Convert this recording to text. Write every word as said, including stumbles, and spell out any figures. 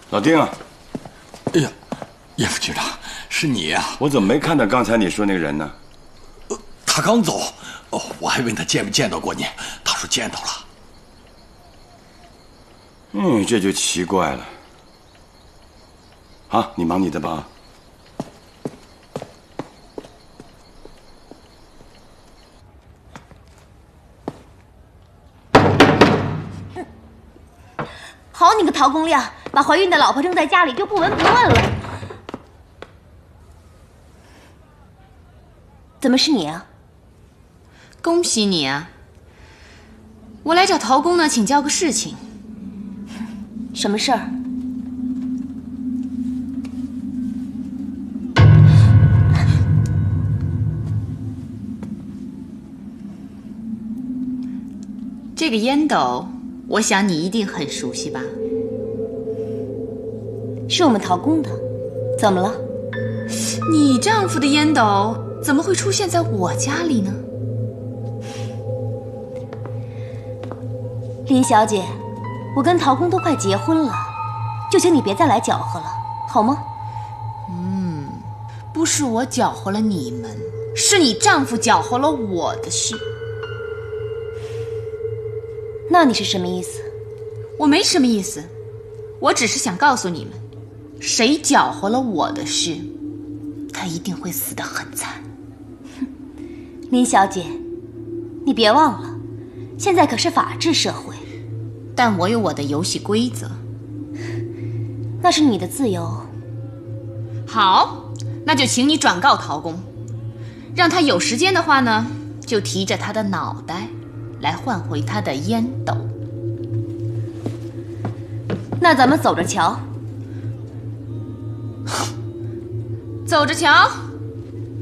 老丁啊！ 哎呀，叶副局长，是你呀、啊！ 我怎么没看到刚才你说那个人呢？ 呃，他刚走。哦，我还问他见没见到过你，他说见到了。 嗯，这就奇怪了。好，你忙你的吧。 好你个陶公亮，把怀孕的老婆扔在家里就不闻不问了。怎么是你啊？ 恭喜你啊！我来找陶公呢，请教个事情。 什么事儿？ 这个烟斗，我想你一定很熟悉吧？ 是我们陶公的，怎么了？ 你丈夫的烟斗怎么会出现在我家里呢？ 林小姐，我跟陶公都快结婚了，就请你别再来搅和了，好吗？ 嗯，不是我搅和了你们，是你丈夫搅和了我的事。 那你是什么意思？ 我没什么意思，我只是想告诉你们，谁搅和了我的事，他一定会死得很惨。 林小姐，你别忘了，现在可是法治社会。 但我有我的游戏规则。 那是你的自由。 好，那就请你转告陶公，让他有时间的话呢，就提着他的脑袋来换回他的烟斗。 那咱们走着瞧。 走着瞧。